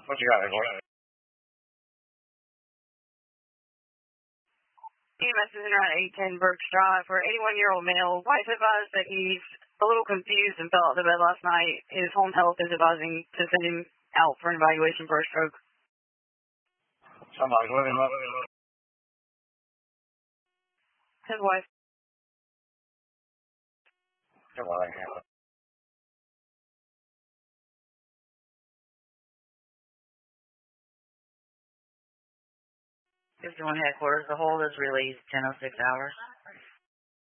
What you got, Edward? EMS is in around 810 Burks Drive for 81-year-old male. Wife advised that he's a little confused and fell out of bed last night. His home health is advising to send him out for an evaluation for a stroke. Somebody's living up. His wife. Come on, I can't. Headquarters. The hold is released 10:06 hours.